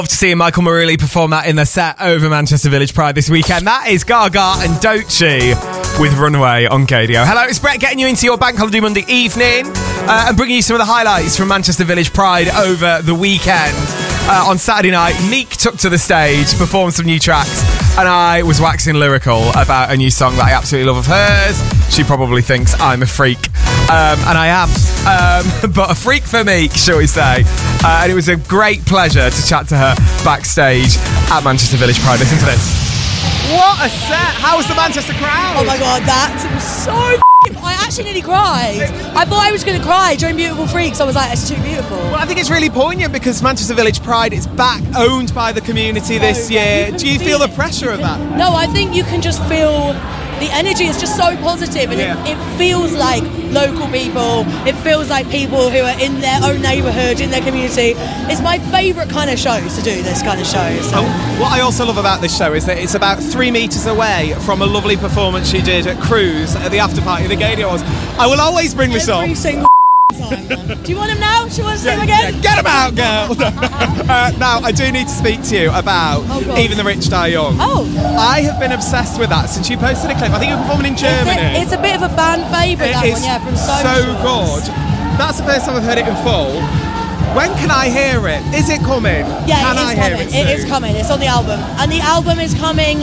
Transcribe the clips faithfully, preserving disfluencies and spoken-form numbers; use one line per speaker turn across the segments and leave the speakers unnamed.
Love to see Michael Maruli perform that in the set over Manchester Village Pride this weekend. That is Gaga and Doechii with Runaway on Gadio. Hello, it's Brett getting you into your Bank Holiday Monday evening uh, and bringing you some of the highlights from Manchester Village Pride over the weekend. Uh, on Saturday night, Meek took to the stage, performed some new tracks, and I was waxing lyrical about a new song that I absolutely love of hers. She probably thinks I'm a freak, um, and I am, um, but a freak for Meek, shall we say. Uh, and it was a great pleasure to chat to her backstage at Manchester Village Pride. Listen to this. What a set! How was the Manchester crowd?
Oh my god, that was so I actually nearly cried. I thought I was going to cry during Beautiful Freaks. I was like, it's too beautiful.
Well, I think it's really poignant because Manchester Village Pride is back, owned by the community this
oh,
year. Do you feel the
it.
pressure
you
of
can,
that?
No, I think you can just feel the energy is just so positive, and
yeah.
it, it feels like local people. It feels like people who are in their own neighbourhood, in their community. It's my favourite kind of show to do this kind of show. So.
Oh, what I also love about this show is that it's about three metres away from a lovely performance she did at Cruise at the after party of the Gadio Awards. I will always bring this
Every
on.
Single time, man. Do you want him now? Do you want to see him again?
Yeah, get him out, girl! uh, now, I do need to speak to you about
oh,
Even the Rich Die Young.
Oh.
I have been obsessed with that since you posted a clip. I think you were performing in Germany.
It's a, it's a bit of a fan favourite, that
it's
one, yeah, from so
so good. That's the first time I've heard it in full. When can I hear it? Is it coming?
Yeah,
can
it is
I
coming.
hear it,
it
soon?
is coming. It's on the album. And the album is coming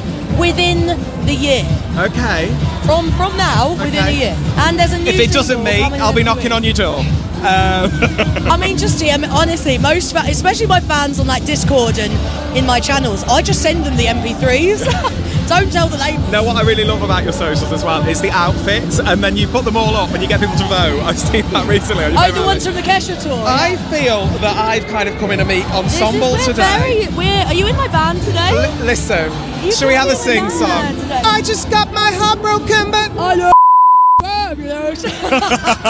within the year.
Okay.
From from now, within
okay.
a year. And there's a new
If it doesn't
single
meet,
coming
I'll be
next
knocking
week.
on your door. Um.
I mean, just yeah, I mean, honestly, most, fa- especially my fans on like Discord and in my channels, I just send them the M P threes. Don't tell the label.
Now, what I really love about your socials as well is the outfits, and then you put them all up and you get people to vote. I've seen that recently. On your
Oh, the ones from the Kesha tour.
I feel that I've kind of come in a Meek ensemble
this is, we're
today.
Very, we're, are you in my band today?
L- listen,
You
shall we have a
probably
sing
in
song?
there today.
I just got my heart broken, but
I know. Fabulous.